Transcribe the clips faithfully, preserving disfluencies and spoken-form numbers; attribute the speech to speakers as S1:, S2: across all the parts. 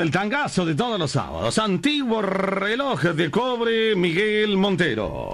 S1: del tangazo de todos los sábados. Antiguo reloj de cobre, Miguel Montero.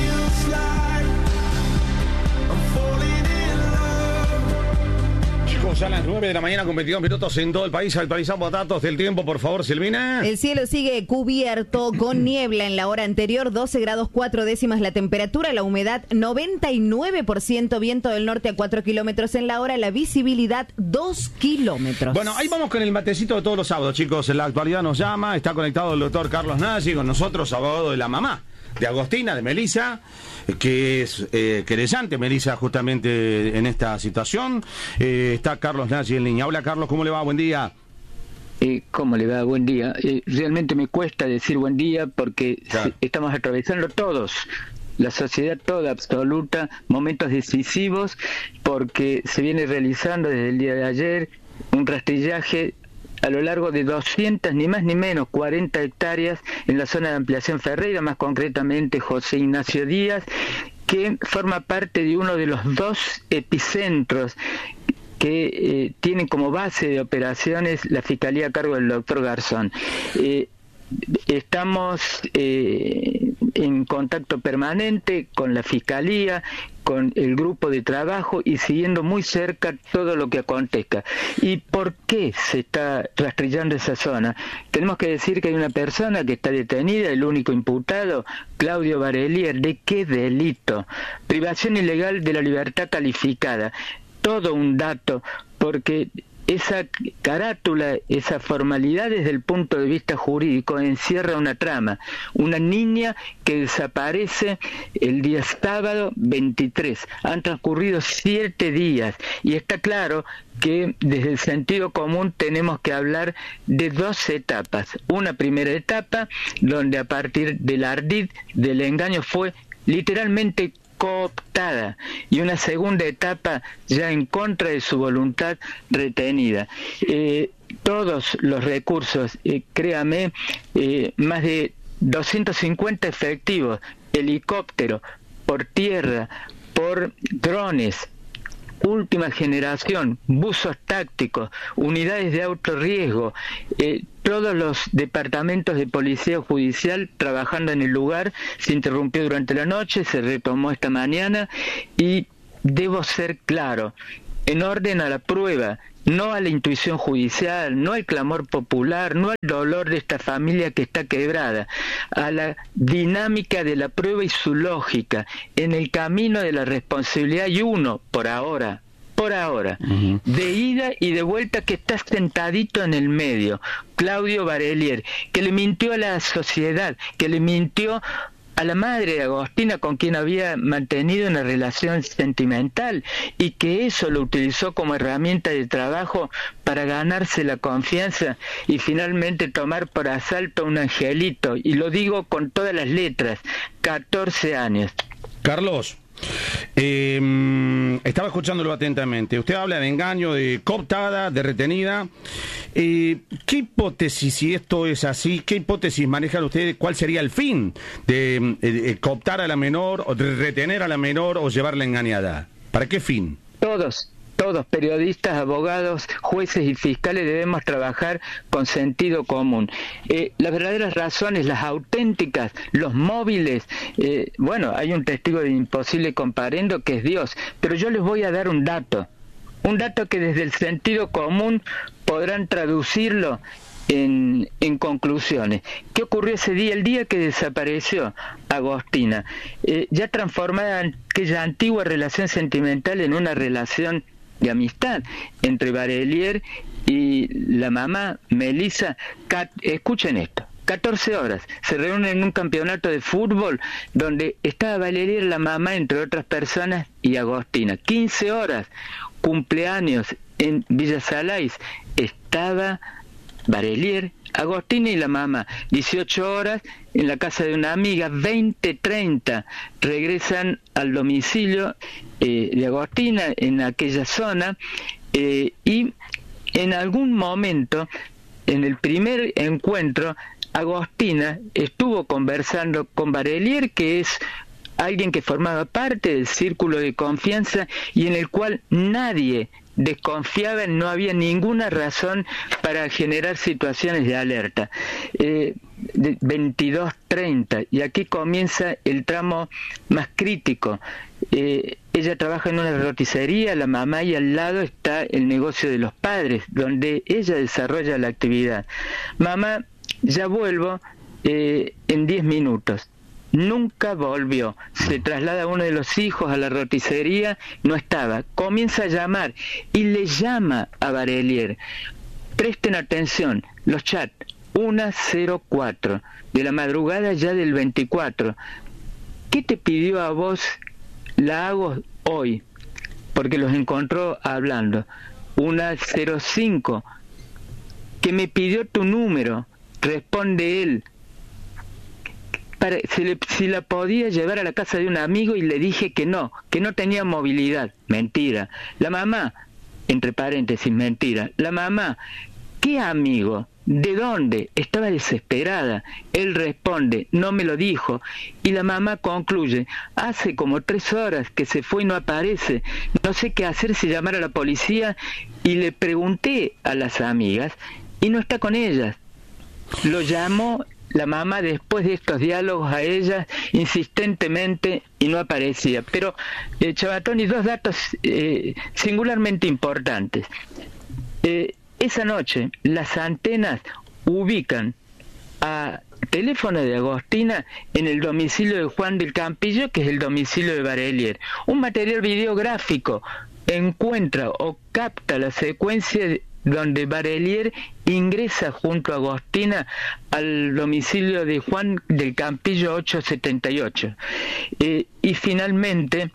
S1: Chicos, ya a las nueve de la mañana con veintidós minutos en todo el país. Actualizamos datos del tiempo, por favor, Silvina.
S2: El cielo sigue cubierto con niebla en la hora anterior, doce grados cuatro décimas la temperatura, la humedad noventa y nueve por ciento, viento del norte a cuatro kilómetros en la hora, la visibilidad dos kilómetros.
S1: Bueno, ahí vamos con el matecito de todos los sábados, chicos. En la actualidad nos llama, está conectado el doctor Carlos Nagy con nosotros, abogado de la mamá de Agostina, de Melissa, que es eh, querellante, Melissa, justamente en esta situación. Eh, está Carlos Nagy en línea. Hola, Carlos, ¿cómo le va? Buen día.
S3: Eh, ¿Cómo le va? Buen día. Eh, realmente me cuesta decir buen día porque
S1: Claro.
S3: estamos atravesando todos, la sociedad toda, absoluta, momentos decisivos, porque se viene realizando desde el día de ayer un rastrillaje a lo largo de doscientas, ni más ni menos, cuarenta hectáreas en la zona de ampliación Ferreira, más concretamente José Ignacio Díaz, que forma parte de uno de los dos epicentros que eh, tienen como base de operaciones la Fiscalía a cargo del doctor Garzón. Eh, estamos eh, en contacto permanente con la Fiscalía, con el grupo de trabajo y siguiendo muy cerca todo lo que acontezca. ¿Y por qué se está rastrillando esa zona? Tenemos que decir que hay una persona que está detenida, el único imputado, Claudio Barelier. ¿De qué delito? Privación ilegal de la libertad calificada. Todo un dato, porque esa carátula, esa formalidad desde el punto de vista jurídico encierra una trama. Una niña que desaparece el día sábado veintitrés. Han transcurrido siete días y está claro que desde el sentido común tenemos que hablar de dos etapas. Una primera etapa donde a partir del ardid, del engaño, fue literalmente cooptada, y una segunda etapa ya en contra de su voluntad retenida. Eh, todos los recursos, eh, créame, eh, más de doscientos cincuenta efectivos, helicóptero, por tierra, por drones, última generación, buzos tácticos, unidades de alto riesgo, eh, todos los departamentos de policía judicial trabajando en el lugar. Se interrumpió durante la noche, se retomó esta mañana y debo ser claro, en orden a la prueba, no a la intuición judicial, no al clamor popular, no al dolor de esta familia que está quebrada, a la dinámica de la prueba y su lógica, en el camino de la responsabilidad, y uno, por ahora, por ahora, uh-huh. de ida y de vuelta, que está sentadito en el medio, Claudio Barelier, que le mintió a la sociedad, que le mintió a la madre de Agostina, con quien había mantenido una relación sentimental, y que eso lo utilizó como herramienta de trabajo para ganarse la confianza y finalmente tomar por asalto a un angelito, y lo digo con todas las letras, catorce años.
S1: Carlos, eh, estaba escuchándolo atentamente. Usted habla de engaño, de cooptada, de retenida. Eh, ¿Qué hipótesis, si esto es así, qué hipótesis manejan ustedes? ¿Cuál sería el fin de, de, de cooptar a la menor, o de retener a la menor, o llevarla engañada? ¿Para qué fin?
S3: Todos. Todos, periodistas, abogados, jueces y fiscales, debemos trabajar con sentido común. Eh, las verdaderas razones, las auténticas, los móviles, eh, bueno, hay un testigo de imposible comparendo que es Dios, pero yo les voy a dar un dato, un dato que desde el sentido común podrán traducirlo en, en conclusiones. ¿Qué ocurrió ese día? El día que desapareció Agostina, eh, ya transformada aquella antigua relación sentimental en una relación de amistad entre Barelier y la mamá Melissa. Cat, escuchen esto, catorce horas, se reúnen en un campeonato de fútbol donde estaba Barelier, la mamá, entre otras personas, y Agostina. quince horas, cumpleaños en Villa Salais, estaba Barelier, Agostina y la mamá. dieciocho horas en la casa de una amiga, veinte treinta regresan al domicilio eh, de Agostina en aquella zona, eh, y en algún momento, en el primer encuentro, Agostina estuvo conversando con Barelier, que es alguien que formaba parte del círculo de confianza y en el cual nadie desconfiaba, no había ninguna razón para generar situaciones de alerta. Eh, de veintidós treinta, y aquí comienza el tramo más crítico. Eh, ella trabaja en una roticería, la mamá, y al lado está el negocio de los padres, donde ella desarrolla la actividad. Mamá, ya vuelvo eh, en diez minutos. Nunca volvió. Se traslada uno de los hijos a la roticería, no estaba. Comienza a llamar y le llama a Barelier. Presten atención, los chats, una cero cuatro, de la madrugada ya del veinticuatro. ¿Qué te pidió a vos? La hago hoy, porque los encontró hablando. Una cero cinco, que me pidió tu número, responde él. Para, si, le, si la podía llevar a la casa de un amigo y le dije que no, que no tenía movilidad. Mentira. La mamá, entre paréntesis, mentira. La mamá, ¿qué amigo? ¿De dónde? Estaba desesperada. Él responde, no me lo dijo. Y la mamá concluye, hace como tres horas que se fue y no aparece. No sé qué hacer si llamar a la policía. Y le pregunté a las amigas y no está con ellas. Lo llamó la mamá después de estos diálogos a ella insistentemente y no aparecía. Pero, eh, Chavatoni, dos datos eh, singularmente importantes. Eh, esa noche las antenas ubican a teléfono de Agostina en el domicilio de Juan del Campillo, que es el domicilio de Barelier. Un material videográfico encuentra o capta la secuencia de donde Barelier ingresa junto a Agostina al domicilio de Juan del Campillo ochocientos setenta y ocho. Eh, y finalmente,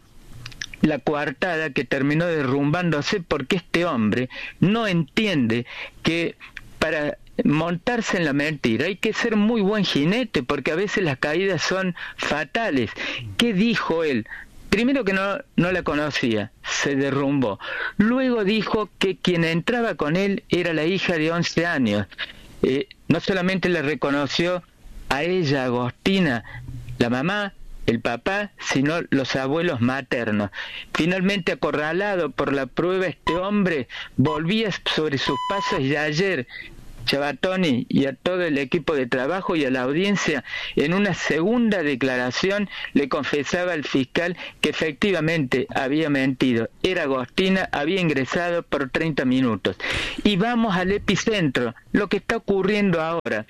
S3: la coartada que terminó derrumbándose porque este hombre no entiende que para montarse en la mentira hay que ser muy buen jinete, porque a veces las caídas son fatales. ¿Qué dijo él? Primero que no, no la conocía, se derrumbó. Luego dijo que quien entraba con él era la hija de once años. Eh, no solamente la reconoció a ella, Agostina, la mamá, el papá, sino los abuelos maternos. Finalmente, acorralado por la prueba, este hombre volvía sobre sus pasos y ayer, Chavatoni, y a todo el equipo de trabajo y a la audiencia, en una segunda declaración le confesaba al fiscal que efectivamente había mentido. Era Agostina, había ingresado por treinta minutos. Y vamos al epicentro, lo que está ocurriendo ahora.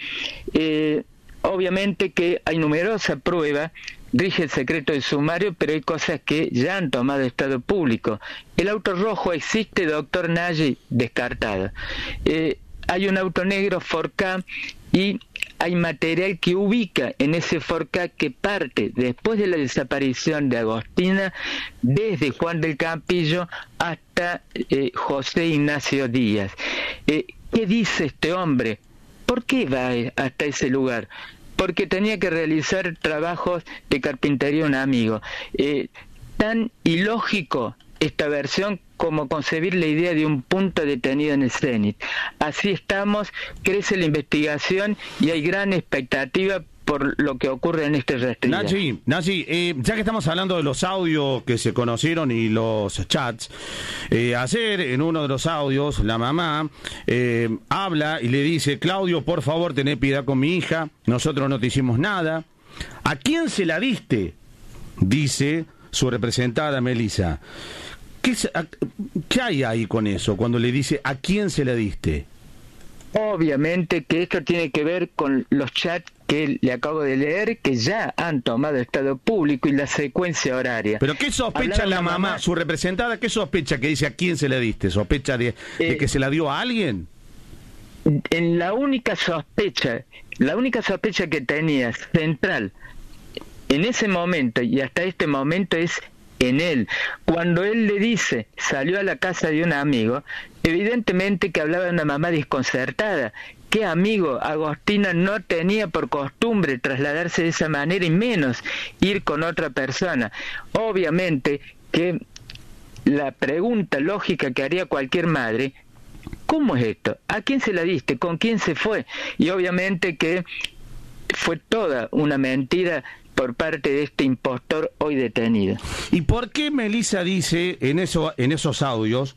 S3: Eh, obviamente que hay numerosa prueba, rige el secreto de sumario, pero hay cosas que ya han tomado estado público. El auto rojo existe, doctor Nagy, descartado. Eh, Hay un auto negro Ford Ka y hay material que ubica en ese Ford Ka que parte después de la desaparición de Agostina desde Juan del Campillo hasta eh, José Ignacio Díaz. Eh, ¿Qué dice este hombre? ¿Por qué va hasta ese lugar? Porque tenía que realizar trabajos de carpintería un amigo. Eh, tan ilógico esta versión como concebir la idea de un punto detenido en el Cenit. Así estamos, crece la investigación y hay gran expectativa por lo que ocurre en este rastrillaje.
S1: Nachi, Nachi eh, ya que estamos hablando de los audios que se conocieron y los chats, eh, ayer en uno de los audios la mamá eh, habla y le dice, Claudio, por favor, tené piedad con mi hija, nosotros no te hicimos nada. ¿A quién se la diste? Dice su representada Melissa. ¿Qué, ¿Qué hay ahí con eso cuando le dice a quién se la diste?
S3: Obviamente que esto tiene que ver con los chats que le acabo de leer, que ya han tomado estado público y la secuencia horaria.
S1: ¿Pero qué sospecha la mamá, mamá, su representada, qué sospecha que dice a quién se la diste? ¿Sospecha de, de eh, que se la dio a alguien?
S3: En la única sospecha, la única sospecha que tenía central en ese momento y hasta este momento es en él. Cuando él le dice, salió a la casa de un amigo, evidentemente que hablaba de una mamá desconcertada. ¿Qué amigo? Agostina no tenía por costumbre trasladarse de esa manera y menos ir con otra persona. Obviamente que la pregunta lógica que haría cualquier madre, ¿cómo es esto? ¿A quién se la diste? ¿Con quién se fue? Y obviamente que fue toda una mentira por parte de este impostor hoy detenido.
S1: ¿Y por qué Melissa dice en, eso, en esos audios,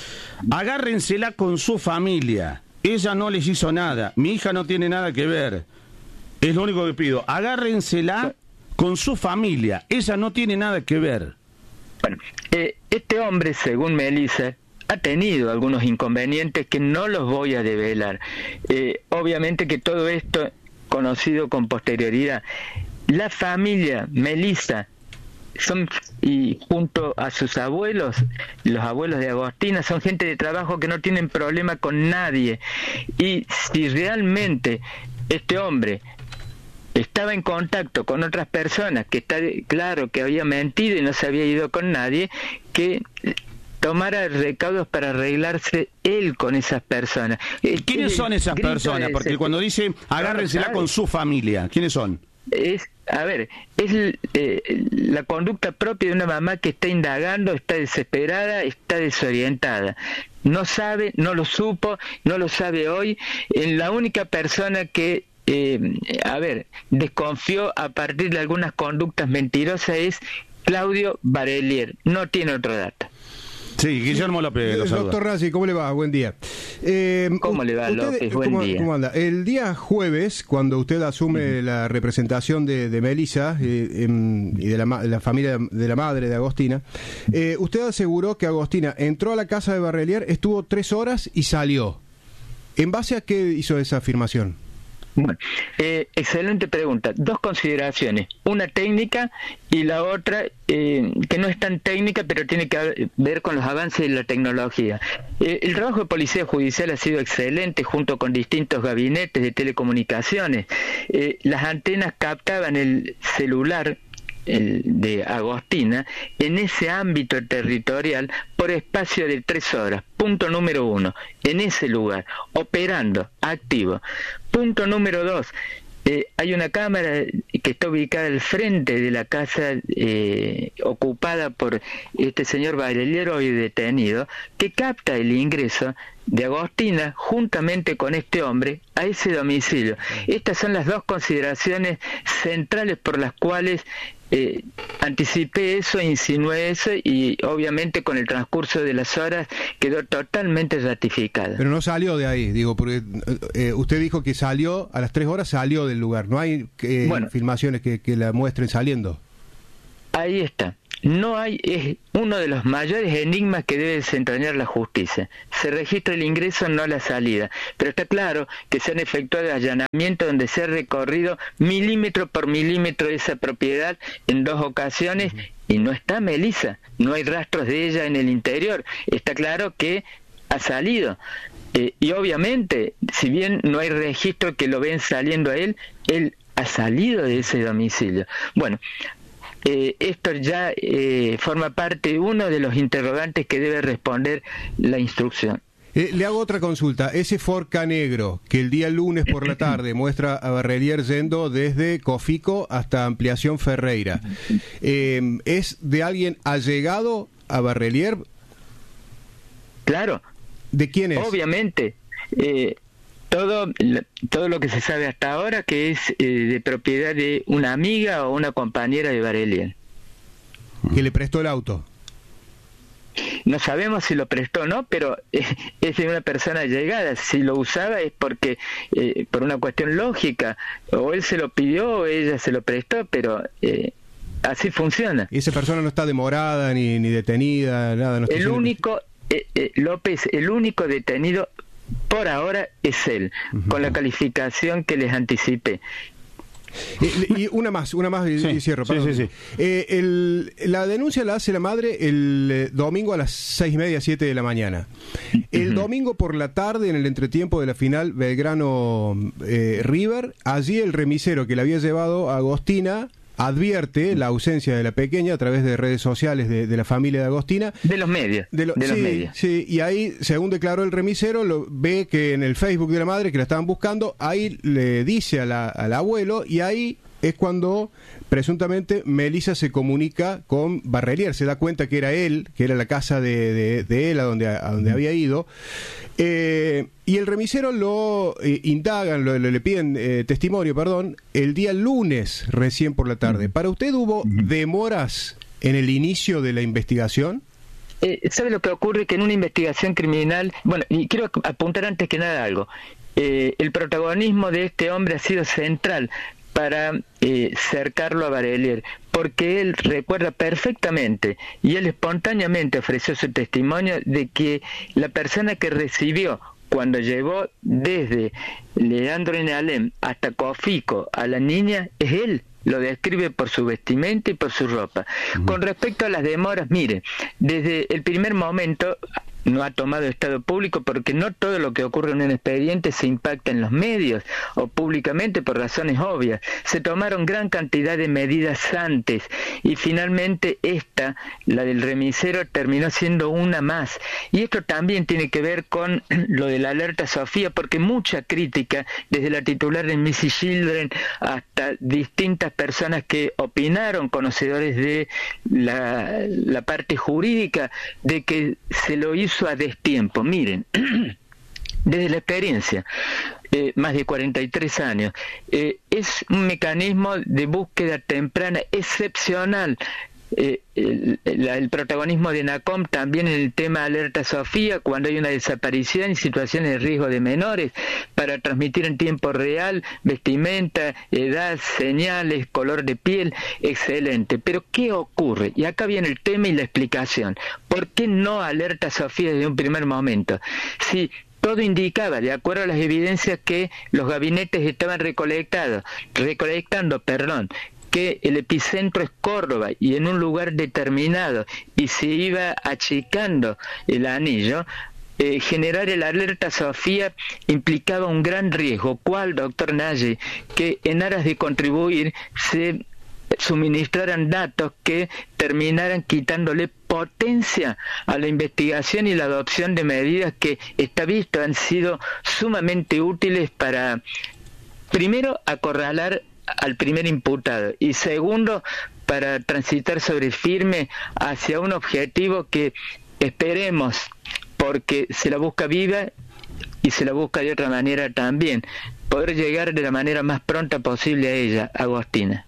S1: agárrensela con su familia, ella no les hizo nada, mi hija no tiene nada que ver, es lo único que pido, agárrensela con su familia, ella no tiene nada que ver?
S3: Bueno, eh, este hombre, según Melissa, ha tenido algunos inconvenientes que no los voy a develar. Eh, obviamente que todo esto conocido con posterioridad. La familia Melissa son, y junto a sus abuelos, los abuelos de Agostina, son gente de trabajo que no tienen problema con nadie. Y si realmente este hombre estaba en contacto con otras personas, que está claro que había mentido y no se había ido con nadie, que tomara recaudos para arreglarse él con esas personas.
S1: ¿Quiénes son esas personas? Porque ese, cuando dice agárrensela con su familia, ¿quiénes son?
S3: Es, a ver, es eh, la conducta propia de una mamá que está indagando, está desesperada, está desorientada. No sabe, no lo supo, no lo sabe hoy. En la única persona que Eh, a ver, desconfió a partir de algunas conductas mentirosas es Claudio Barelier, no tiene otro dato.
S1: Sí, Guillermo López lo saluda.
S4: Doctor Razzi, ¿cómo le va? Buen día. Eh,
S3: ¿Cómo le va, usted, López? Buen
S4: ¿cómo,
S3: día.
S4: ¿Cómo anda? El día jueves, cuando usted asume uh-huh. la representación de, de Melissa eh, en, y de la, la familia de la madre de Agostina, eh, usted aseguró que Agostina entró a la casa de Barelier, estuvo tres horas y salió. ¿En base a qué hizo esa afirmación?
S3: Bueno, eh, excelente pregunta. Dos consideraciones, una técnica y la otra eh, que no es tan técnica, pero tiene que ver con los avances de la tecnología. Eh, el trabajo de policía judicial ha sido excelente junto con distintos gabinetes de telecomunicaciones. Eh, las antenas captaban el celular el de Agostina en ese ámbito territorial por espacio de tres horas. Punto número uno, en ese lugar, operando, activo. Punto número dos, eh, hay una cámara que está ubicada al frente de la casa eh, ocupada por este señor Barelier hoy detenido, que capta el ingreso de Agostina juntamente con este hombre a ese domicilio. Estas son las dos consideraciones centrales por las cuales eh, anticipé eso, insinué eso y obviamente con el transcurso de las horas quedó totalmente ratificada.
S4: Pero no salió de ahí, digo, porque eh, usted dijo que salió, a las tres horas salió del lugar, ¿no hay eh, bueno, filmaciones que, que la muestren saliendo?
S3: Ahí está. No hay, es uno de los mayores enigmas que debe desentrañar la justicia. Se registra el ingreso, no la salida. Pero está claro que se han efectuado allanamientos donde se ha recorrido milímetro por milímetro de esa propiedad en dos ocasiones y no está Melissa, no hay rastros de ella en el interior. Está claro que ha salido. Eh, y obviamente, si bien no hay registro que lo ven saliendo a él, él ha salido de ese domicilio. Bueno, Eh, esto ya eh, forma parte de uno de los interrogantes que debe responder la instrucción.
S4: Eh, le hago otra consulta. Ese Forca negro que el día lunes por la tarde muestra a Barelier yendo desde Cofico hasta Ampliación Ferreira, eh, ¿es de alguien allegado a Barelier?
S3: Claro.
S4: ¿De quién es?
S3: Obviamente. Eh, Todo, todo lo que se sabe hasta ahora que es eh, de propiedad de una amiga o una compañera de Barelier.
S4: ¿Que le prestó el auto?
S3: No sabemos si lo prestó o no, pero eh, es de una persona allegada. Si lo usaba es porque, eh, por una cuestión lógica, o él se lo pidió o ella se lo prestó, pero eh, así funciona.
S4: ¿Y esa persona no está demorada ni, ni detenida? Nada, no está
S3: el único, eh, eh, López, el único detenido por ahora es él, uh-huh. con la calificación que les anticipé.
S4: Y, y una más, una más y,
S1: sí,
S4: y cierro.
S1: Sí, sí, sí.
S4: Eh, el, la denuncia la hace la madre el eh, domingo a las seis y media, siete de la mañana. El uh-huh. domingo por la tarde, en el entretiempo de la final Belgrano eh, River, allí el remisero que le había llevado a Agostina advierte la ausencia de la pequeña a través de redes sociales de, de la familia de Agostina.
S3: De los medios.
S4: De, lo,
S3: de
S4: sí,
S3: los medios.
S4: Sí, y ahí, según declaró el remisero, lo, ve que en el Facebook de la madre, que la estaban buscando, ahí le dice a la, al abuelo, y ahí es cuando presuntamente Melissa se comunica con Barrelier, se da cuenta que era él, que era la casa de, de, de él a donde, a donde había ido, eh, y el remisero lo eh, indagan, lo, lo, le piden eh, testimonio, perdón, el día lunes recién por la tarde. ¿Para usted hubo demoras en el inicio de la investigación?
S3: Eh, ¿Sabe lo que ocurre? Que en una investigación criminal, bueno, y quiero apuntar antes que nada algo, eh, el protagonismo de este hombre ha sido central para eh, cercarlo a Barrelier, porque él recuerda perfectamente y él espontáneamente ofreció su testimonio de que la persona que recibió cuando llevó desde Leandro N. hasta Cofico a la niña es él. Lo describe por su vestimenta y por su ropa. Uh-huh. Con respecto a las demoras, mire, desde el primer momento no ha tomado estado público porque no todo lo que ocurre en un expediente se impacta en los medios o públicamente por razones obvias. Se tomaron gran cantidad de medidas antes y finalmente esta, la del remisero, terminó siendo una más. Y esto también tiene que ver con lo de la alerta Sofía, porque mucha crítica, desde la titular de Missing Children hasta distintas personas que opinaron, conocedores de la, la parte jurídica, de que se lo hizo a destiempo. Miren, desde la experiencia, eh, más de cuarenta y tres años, eh, es un mecanismo de búsqueda temprana excepcional. Eh, el, el, el protagonismo de NACOM también en el tema Alerta Sofía, cuando hay una desaparición y situaciones de riesgo de menores, para transmitir en tiempo real vestimenta, edad, señales, color de piel, excelente. Pero ¿qué ocurre? Y acá viene el tema y la explicación. ¿Por qué no Alerta Sofía desde un primer momento? Si todo indicaba, de acuerdo a las evidencias, que los gabinetes estaban recolectados, recolectando, perdón, que el epicentro es Córdoba y en un lugar determinado y se iba achicando el anillo, eh, generar el alerta Sofía implicaba un gran riesgo. ¿Cuál, doctor Nagy? Que en aras de contribuir se suministraran datos que terminaran quitándole potencia a la investigación y la adopción de medidas que, está visto, han sido sumamente útiles para, primero, acorralar al primer imputado y segundo, para transitar sobre firme hacia un objetivo que esperemos, porque se la busca viva y se la busca de otra manera también, poder llegar de la manera más pronta posible a ella, Agostina.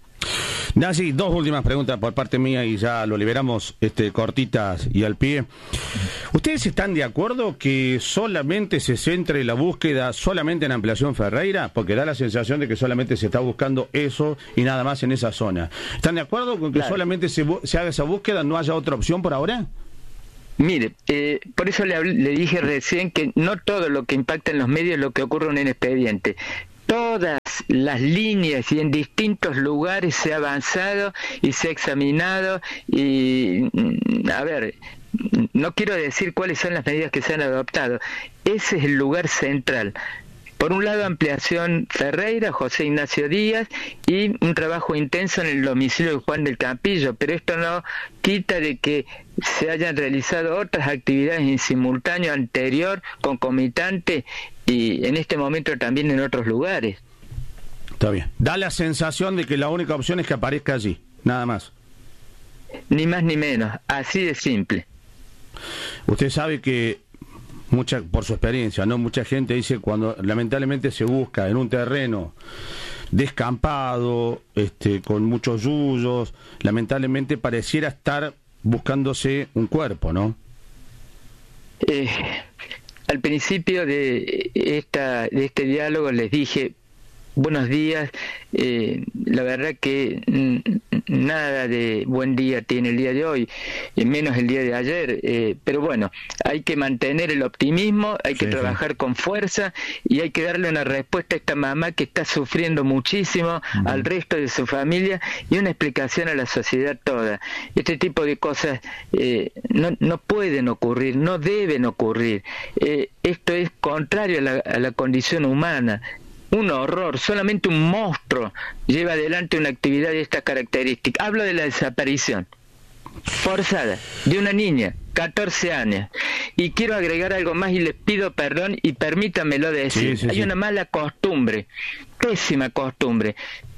S1: Nagy, dos últimas preguntas por parte mía y ya lo liberamos, este, cortitas y al pie. ¿Ustedes están de acuerdo que solamente se centre la búsqueda solamente en Ampliación Ferreira? Porque da la sensación de que solamente se está buscando eso y nada más en esa zona. ¿Están de acuerdo con que claro, solamente se, se haga esa búsqueda, no haya otra opción por ahora?
S3: Mire, eh, por eso le, le dije recién que no todo lo que impacta en los medios es lo que ocurre en un expediente. Todas las líneas y en distintos lugares se ha avanzado y se ha examinado y, a ver, no quiero decir cuáles son las medidas que se han adoptado. Ese es el lugar central. Por un lado, Ampliación Ferreira, José Ignacio Díaz, y un trabajo intenso en el domicilio de Juan del Campillo, pero esto no quita de que se hayan realizado otras actividades en simultáneo anterior, concomitante, y en este momento también en otros lugares.
S1: Está bien. Da la sensación de que la única opción es que aparezca allí, nada más.
S3: Ni más ni menos, así de simple.
S1: Usted sabe que, mucha, por su experiencia, no mucha gente dice, cuando lamentablemente se busca en un terreno descampado, este, con muchos yuyos, lamentablemente pareciera estar buscándose un cuerpo, ¿no?
S3: Eh, al principio de esta de este diálogo les dije, buenos días, eh, la verdad que mm, nada de buen día tiene el día de hoy, y menos el día de ayer, eh, pero bueno, hay que mantener el optimismo, hay que sí, trabajar sí. con fuerza y hay que darle una respuesta a esta mamá que está sufriendo muchísimo, uh-huh. al resto de su familia, y una explicación a la sociedad toda. Este tipo de cosas eh, no, no pueden ocurrir, no deben ocurrir. Eh, esto es contrario a la, a la condición humana. Un horror, solamente un monstruo lleva adelante una actividad de estas características. Hablo de la desaparición forzada de una niña, catorce años. Y quiero agregar algo más y les pido perdón y permítanmelo decir. Sí, sí, Hay sí. una mala costumbre, pésima costumbre,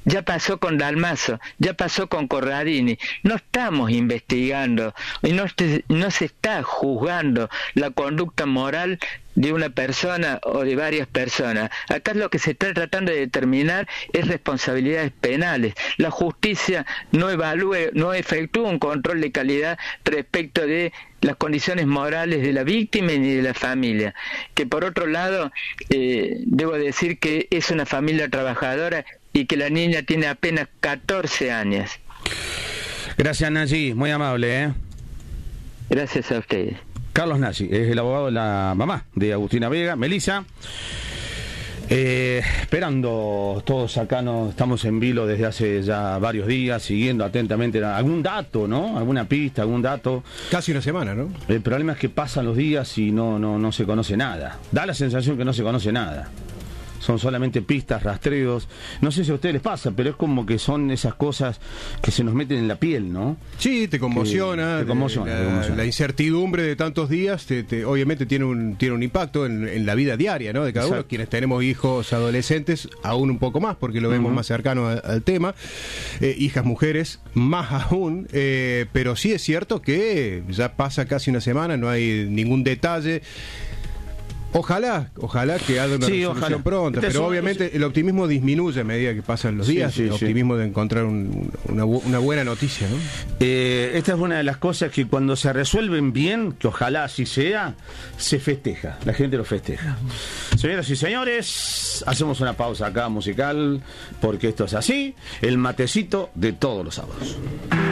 S3: ya pasó con Dalmazo, ya pasó con Corradini. No estamos investigando y no, este, no se está juzgando la conducta moral de una persona o de varias personas. Acá lo que se está tratando de determinar es responsabilidades penales. La justicia no evalúe, no efectúa un control de calidad respecto de las condiciones morales de la víctima ni de la familia. Que por otro lado, eh, debo decir que es una familia trabajadora y que la niña tiene apenas catorce años.
S1: Gracias, Nayi, muy amable, ¿eh?
S3: Gracias a ustedes.
S1: Carlos Nayi es el abogado de la mamá de Agustina Vega, Melissa. Eh, esperando todos acá, no estamos en vilo desde hace ya varios días, siguiendo atentamente algún dato, ¿no? Alguna pista, algún dato.
S4: Casi una semana, ¿no?
S1: El problema es que pasan los días y no, no, no se conoce nada. Da la sensación que no se conoce nada. Son solamente pistas, rastreos. No sé si a ustedes les pasa, pero es como que son esas cosas que se nos meten en la piel, ¿no?
S4: Sí, te conmociona.
S1: Te conmociona,
S4: la,
S1: te conmociona.
S4: La incertidumbre de tantos días, te, te, obviamente tiene un tiene un impacto en, en la vida diaria, ¿no? De cada Exacto. uno. Quienes tenemos hijos adolescentes, aún un poco más, porque lo vemos uh-huh. más cercano a, al tema. Eh, hijas mujeres, más aún. Eh, pero sí es cierto que ya pasa casi una semana, no hay ningún detalle. Ojalá, ojalá que haga una sí, resolución ojalá. pronta, este pero es, obviamente es... el optimismo disminuye a medida que pasan los días, sí, sí, el optimismo sí. de encontrar un, una, una buena noticia, ¿no?
S1: Eh, esta es una de las cosas que cuando se resuelven bien, que ojalá así sea, se festeja, la gente lo festeja. Señoras y señores, hacemos una pausa acá musical, porque esto es así, el matecito de todos los sábados.